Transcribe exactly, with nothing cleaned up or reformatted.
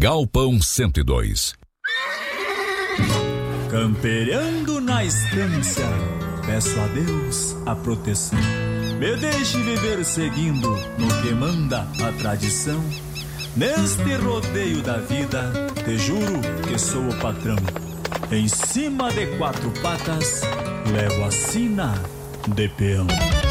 Galpão cento e dois. Campeando na estância, peço a Deus a proteção. Me deixe viver seguindo no que manda a tradição. Neste rodeio da vida, te juro que sou o patrão. Em cima de quatro patas, levo a sina de peão.